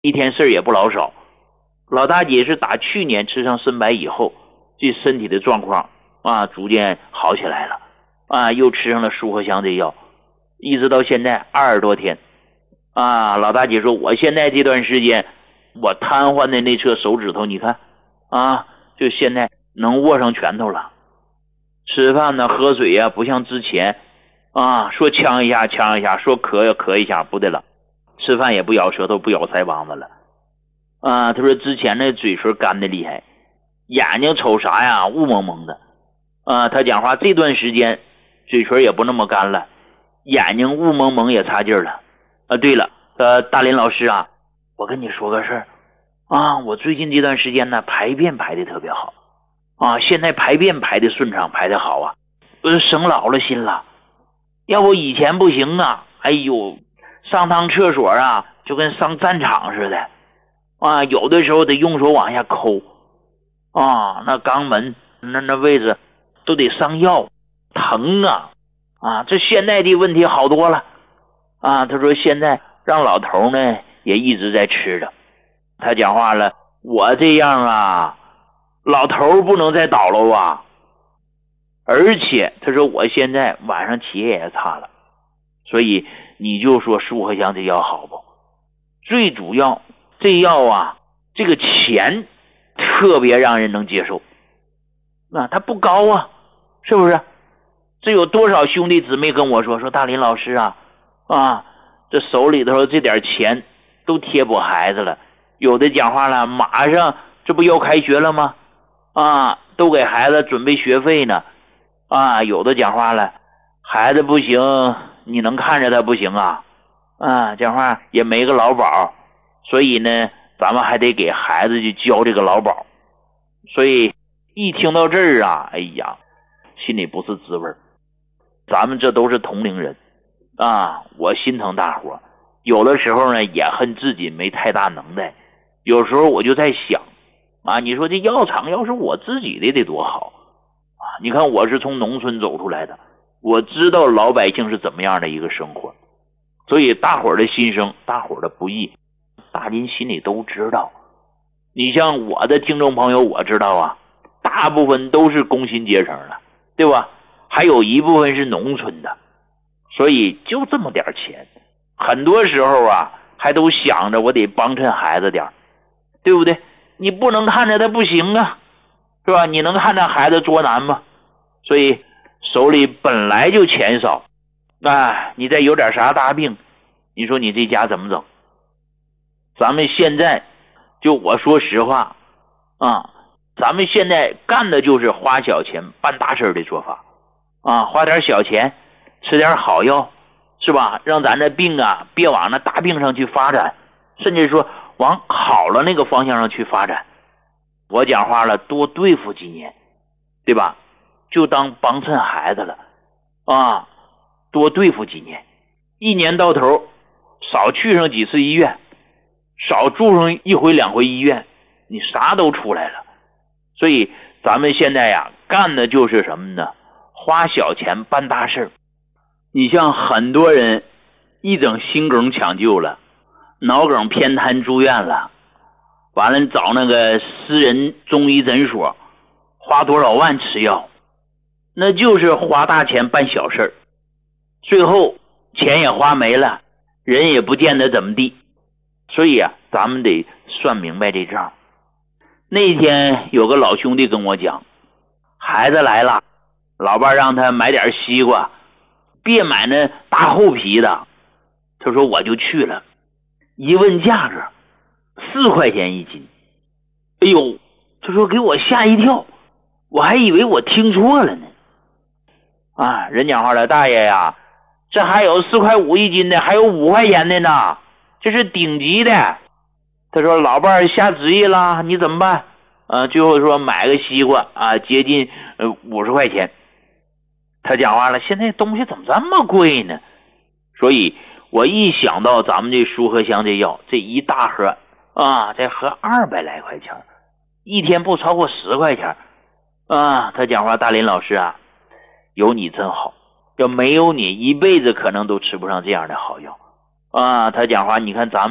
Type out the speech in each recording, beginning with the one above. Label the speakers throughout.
Speaker 1: 一天事儿也不老少。老大姐是打去年吃上参白以后，这身体的状况逐渐好起来了又吃上了舒和香这药，一直到现在20多天老大姐说我现在这段时间我瘫痪的那侧手指头，你看就现在能握上拳头了。吃饭呢喝水呀不像之前说呛一下呛一下，说咳呀咳一下，不对了，吃饭也不咬舌头不咬腮帮子了他说之前那嘴唇干的厉害，眼睛瞅啥呀雾蒙蒙的他讲话这段时间嘴唇也不那么干了，眼睛雾蒙蒙也差劲了对了大林老师我跟你说个事儿我最近这段时间呢排便排的特别好现在排便排的顺畅排的好省老了心了，要不以前不行哎呦上趟厕所就跟上战场似的有的时候得用手往下抠那肛门那位置都得上药，疼这现在的问题好多了他说现在让老头呢也一直在吃着。他讲话了，我这样老头不能再倒了而且他说我现在晚上起夜也差了，所以你就说舒和香这药好不？最主要这药这个钱特别让人能接受它不高是不是？这有多少兄弟姊妹跟我说大林老师这手里头这点钱都贴补孩子了，有的讲话了马上这不要开学了吗都给孩子准备学费呢有的讲话了孩子不行你能看着他不行讲话也没个劳保，所以呢咱们还得给孩子去交这个劳保。所以一听到这儿哎呀心里不是滋味。咱们这都是同龄人我心疼大伙，有的时候呢也恨自己没太大能耐。有时候我就在想你说这药厂要是我自己的得多好你看我是从农村走出来的，我知道老百姓是怎么样的一个生活，所以大伙儿的心声大伙儿的不易大林心里都知道。你像我的听众朋友我知道大部分都是工薪阶层的，对吧？还有一部分是农村的，所以就这么点钱，很多时候还都想着我得帮衬孩子点，对不对？你不能看着他不行是吧？你能看着孩子多难吗？所以手里本来就钱少你再有点啥大病，你说你这家怎么整？咱们现在就我说实话咱们现在干的就是花小钱办大事的做法花点小钱吃点好药，是吧？让咱的病别往那大病上去发展，甚至说往好了那个方向上去发展。我讲话了，多对付几年，对吧？就当帮衬孩子了多对付几年，一年到头少去上几次医院，少住上1回2回医院，你啥都出来了。所以咱们现在干的就是什么呢？花小钱办大事。你像很多人一整心梗抢救了，脑梗偏瘫住院了，完了找那个私人中医诊所花多少万吃药，那就是花大钱办小事，最后钱也花没了，人也不见得怎么地。所以咱们得算明白这账。那天有个老兄弟跟我讲，孩子来了，老伴让他买点西瓜，别买那大厚皮的。他说我就去了，一问价格4块钱一斤。哎呦，他说给我吓一跳，我还以为我听错了呢。人讲话了，大爷这还有4块5一斤的，还有5块钱的呢，这是顶级的。他说老伴下旨意了，你怎么办？最后说买个西瓜接近50块钱。他讲话了，现在东西怎么这么贵呢？所以我一想到咱们这舒和香这药，这一大盒这盒200来块钱，一天不超过10块钱他讲话，大林老师有你真好，要没有你一辈子可能都吃不上这样的好药他讲话，你看咱们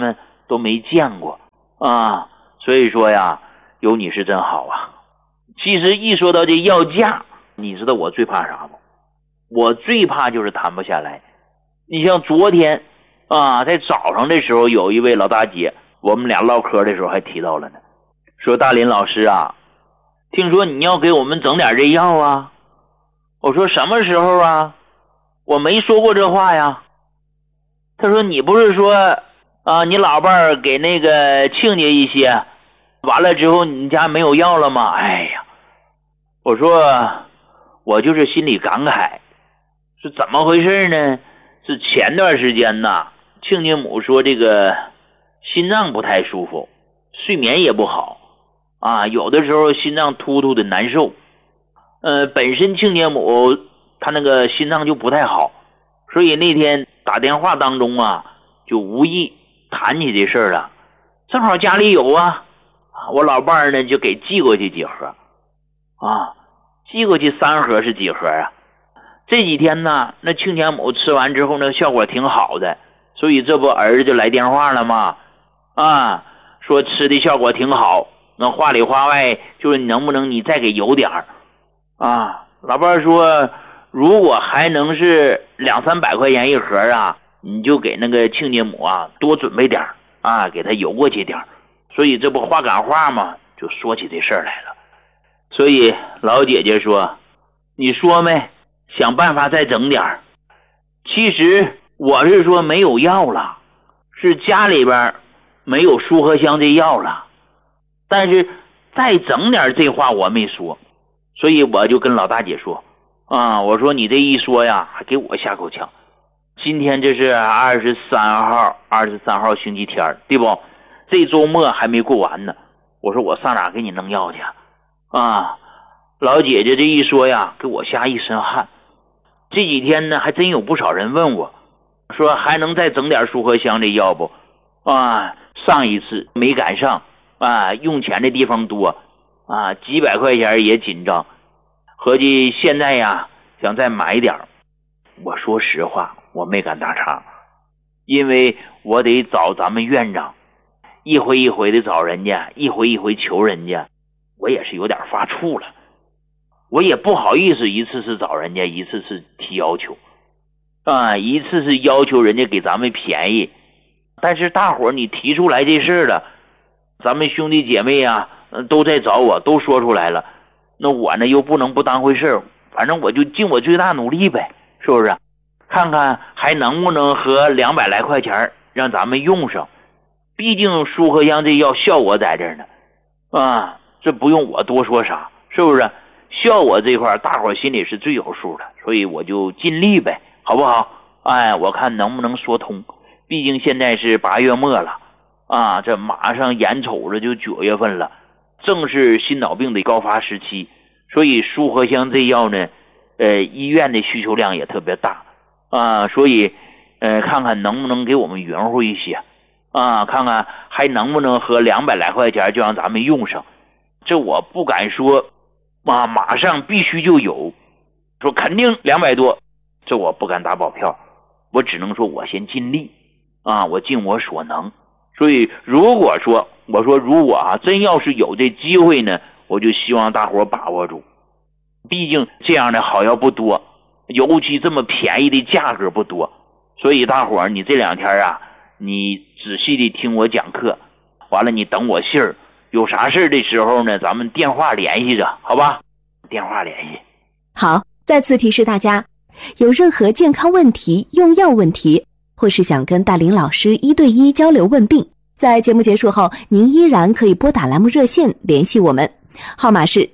Speaker 1: 都没见过啊。所以说呀，有你是真好啊。其实一说到这要价，你知道我最怕啥不？我最怕就是谈不下来。你像昨天啊，在早上的时候，有一位老大姐，我们俩唠嗑的时候还提到了呢，说大林老师啊，听说你要给我们整点这药啊。我说什么时候啊？我没说过这话呀。他说你不是说啊，你老伴儿给那个亲家一些，完了之后你家没有药了吗？哎呀，我说我就是心里感慨，是怎么回事呢？是前段时间呐，亲家母说这个心脏不太舒服，睡眠也不好啊，有的时候心脏突突的难受。本身亲家母她那个心脏就不太好，所以那天打电话当中啊，就无意谈起这事儿了。正好家里有啊，我老伴儿呢就给寄过去几盒啊，寄过去3盒是几盒啊？这几天呢，那亲家母吃完之后呢，效果挺好的，所以这不儿子就来电话了吗？啊，说吃的效果挺好，那话里话外就是能不能你再给邮点儿啊？老伴儿说，如果还能是200-300块钱一盒啊，你就给那个亲家母啊多准备点啊，给他邮过去点。所以这不话赶话嘛，就说起这事儿来了。所以老姐姐说，你说没？想办法再整点。其实我是说没有药了，是家里边没有舒和香这药了，但是再整点这话我没说。所以我就跟老大姐说啊，我说你这一说呀，还给我下口枪。今天这是23号星期天，对不？这周末还没过完呢。我说我上哪给你弄药去啊？老姐姐这一说呀，给我吓一身汗。这几天呢，还真有不少人问我，说还能再整点舒和香这药不？啊，上一次没赶上啊，用钱的地方多啊，几百块钱也紧张，合计现在呀想再买点。我说实话，我没敢打岔，因为我得找咱们院长，一回一回的找人家，一回一回求人家，我也是有点发怵了。我也不好意思一次次找人家，一次次提要求啊，一次次要求人家给咱们便宜。但是大伙儿你提出来这事了，咱们兄弟姐妹啊都在找我，都说出来了，那我呢又不能不当回事，反正我就尽我最大努力呗，是不是？看看还能不能和200来块钱让咱们用上，毕竟舒和香这药效果在这儿呢啊，这不用我多说啥，是不是？效果这块大伙心里是最有数的，所以我就尽力呗，好不好？哎，我看能不能说通，毕竟现在是8月末了啊，这马上眼瞅着就9月份了，正是心脑病的高发时期，所以舒和香这药呢医院的需求量也特别大啊，所以看看能不能给我们匀乎一些啊，看看还能不能和200来块钱就让咱们用上。这我不敢说马上必须就有，说肯定200多，这我不敢打保票，我只能说我先尽力啊，我尽我所能。所以如果说我说如果真要是有这机会呢，我就希望大伙把握住，毕竟这样的好药不多，尤其这么便宜的价格不多，所以大伙你这2天啊，你仔细的听我讲课，完了你等我信儿，有啥事的时候呢，咱们电话联系着，好吧？电话联系。
Speaker 2: 好，再次提示大家，有任何健康问题、用药问题，或是想跟大林老师1对1交流问病，在节目结束后，您依然可以拨打栏目热线联系我们，号码是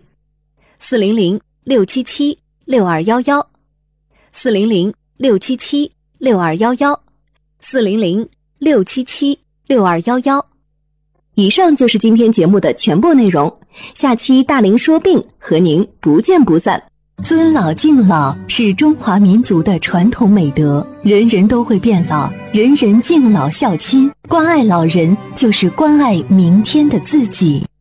Speaker 2: 400-677-6211 400-677-6211 400-677-6211。以上就是今天节目的全部内容，下期大林说病和您不见不散。
Speaker 3: 尊老敬老是中华民族的传统美德，人人都会变老，人人敬老孝亲，关爱老人就是关爱明天的自己。